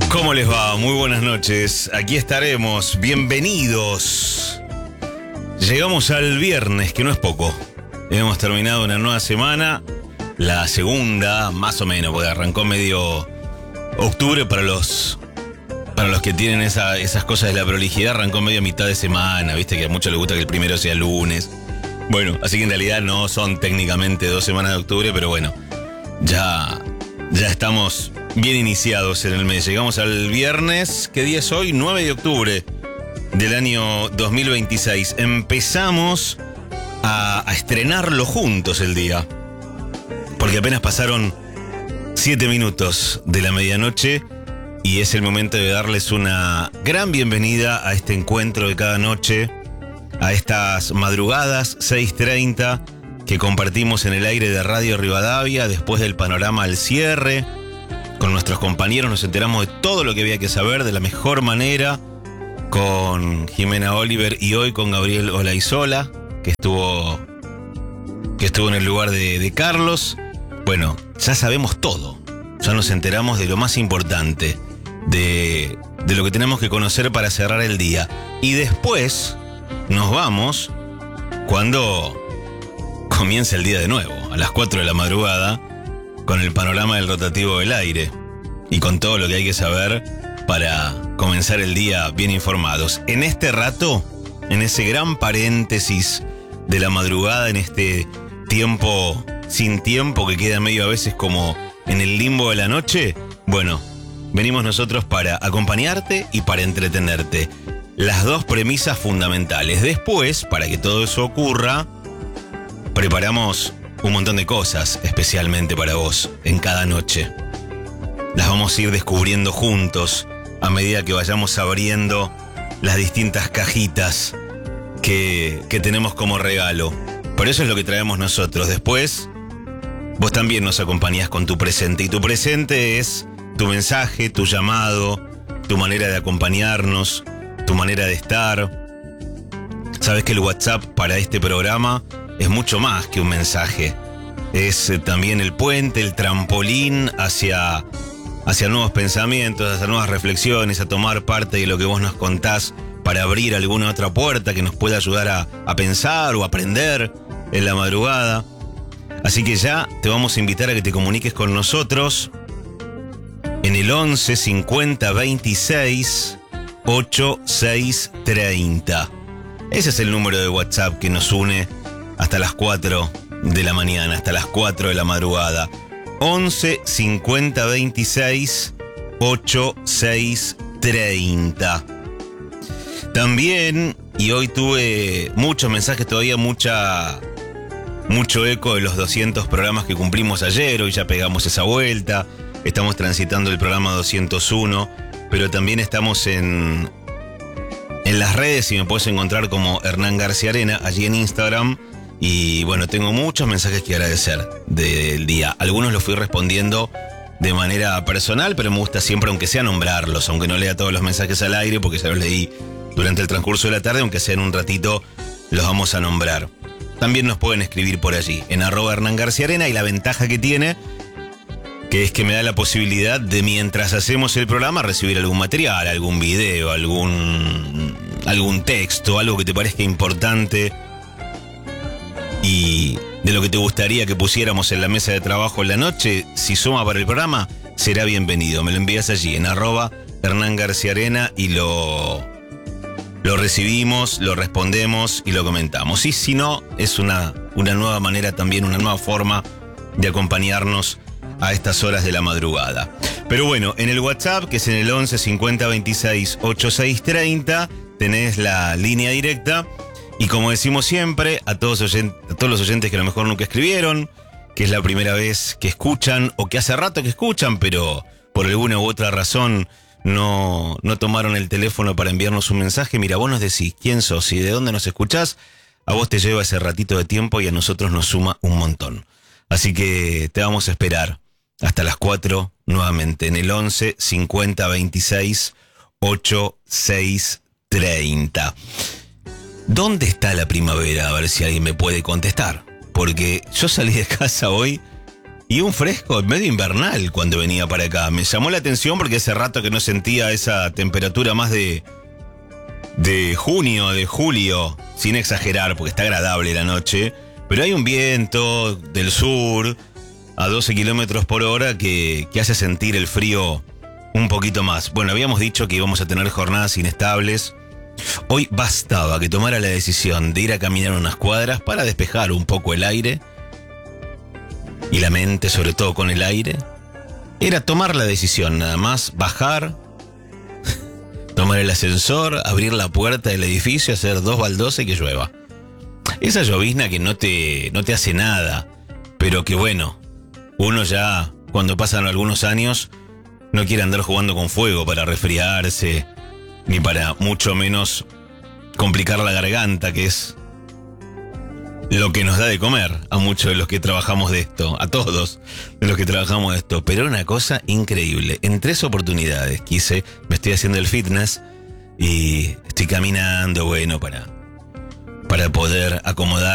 ¿Cómo les va? Muy buenas noches. Aquí estaremos. Bienvenidos. Llegamos al viernes, que no es poco. Hemos terminado una nueva semana. La segunda, más o menos, porque arrancó medio octubre para los que tienen esas cosas de la prolijidad. Arrancó medio mitad de semana. Viste que a muchos les gusta que el primero sea lunes. Bueno, así que en realidad no son técnicamente 2 semanas de octubre, pero bueno, ya estamos bien iniciados en el mes. Llegamos al viernes. ¿Qué día es hoy? 9 de octubre del año 2026. Empezamos a estrenarlo juntos el día. Porque apenas pasaron 7 minutos de la medianoche y es el momento de darles una gran bienvenida a este encuentro de cada noche, a estas madrugadas 6:30 que compartimos en el aire de Radio Rivadavia después del panorama al cierre. Con nuestros compañeros nos enteramos de todo lo que había que saber de la mejor manera, con Jimena Oliver y hoy con Gabriel Olaizola, que estuvo en el lugar de Carlos. Bueno, ya sabemos todo, ya nos enteramos de lo más importante, de lo que tenemos que conocer para cerrar el día. Y después nos vamos cuando comienza el día de nuevo, a las 4 de la madrugada, con el panorama del rotativo del aire y con todo lo que hay que saber para comenzar el día bien informados. En este rato, en ese gran paréntesis de la madrugada, en este tiempo sin tiempo que queda medio a veces como en el limbo de la noche, bueno, venimos nosotros para acompañarte y para entretenerte. Las dos premisas fundamentales. Después, para que todo eso ocurra, preparamos un montón de cosas especialmente para vos en cada noche. Las vamos a ir descubriendo juntos a medida que vayamos abriendo las distintas cajitas que tenemos como regalo. Por eso es lo que traemos nosotros. Después, vos también nos acompañás con tu presente. Y tu presente es tu mensaje, tu llamado, tu manera de acompañarnos, tu manera de estar. Sabes que el WhatsApp para este programa es mucho más que un mensaje. Es también el puente, el trampolín hacia nuevos pensamientos, hacia nuevas reflexiones, a tomar parte de lo que vos nos contás para abrir alguna otra puerta que nos pueda ayudar a pensar o aprender en la madrugada. Así que ya te vamos a invitar a que te comuniques con nosotros en el 11 50 26 8630. Ese es el número de WhatsApp que nos une hasta las 4 de la mañana, hasta las 4 de la madrugada. 11 50 26 8630. También, y hoy tuve muchos mensajes, todavía mucho eco de los 200 programas que cumplimos ayer. Hoy ya pegamos esa vuelta. Estamos transitando el programa 201, pero también estamos en las redes y me puedes encontrar como Hernán García Arena, allí en Instagram. Y bueno, tengo muchos mensajes que agradecer del día. Algunos los fui respondiendo de manera personal, pero me gusta siempre, aunque sea nombrarlos, aunque no lea todos los mensajes al aire, porque ya los leí durante el transcurso de la tarde, aunque sea en un ratito, los vamos a nombrar. También nos pueden escribir por allí, en @Hernán García Arena, y la ventaja que tiene, que es que me da la posibilidad de, mientras hacemos el programa, recibir algún material, algún video, algún texto, algo que te parezca importante y de lo que te gustaría que pusiéramos en la mesa de trabajo en la noche. Si suma para el programa, será bienvenido. Me lo envías allí en @Hernán García Arena y lo recibimos, lo respondemos y lo comentamos. Y si no, es una nueva manera también, una nueva forma de acompañarnos a estas horas de la madrugada. Pero bueno, en el WhatsApp, que es en el 11 50 26 8630, tenés la línea directa. Y como decimos siempre, a todos los oyentes que a lo mejor nunca escribieron, que es la primera vez que escuchan, o que hace rato que escuchan, pero por alguna u otra razón no tomaron el teléfono para enviarnos un mensaje. Mira, vos nos decís quién sos y de dónde nos escuchás. A vos te lleva ese ratito de tiempo y a nosotros nos suma un montón. Así que te vamos a esperar hasta las 4 nuevamente en el 11 50 26 8630. ¿Dónde está la primavera? A ver si alguien me puede contestar. Porque yo salí de casa hoy y un fresco medio invernal cuando venía para acá. Me llamó la atención porque hace rato que no sentía esa temperatura más de junio, de julio, sin exagerar, porque está agradable la noche. Pero hay un viento del sur a 12 kilómetros por hora que hace sentir el frío un poquito más. Bueno, habíamos dicho que íbamos a tener jornadas inestables. Hoy bastaba que tomara la decisión de ir a caminar unas cuadras para despejar un poco el aire y la mente, sobre todo con el aire. Era tomar la decisión, nada más bajar, tomar el ascensor, abrir la puerta del edificio, hacer 2 baldosas y que llueva. Esa llovizna que no te hace nada, pero que bueno, uno ya cuando pasan algunos años no quiere andar jugando con fuego para resfriarse, ni para mucho menos complicar la garganta, que es lo que nos da de comer a muchos de los que trabajamos de esto, a todos de los que trabajamos de esto. Pero una cosa increíble, en 3 oportunidades me estoy haciendo el fitness y estoy caminando, bueno, para poder acomodar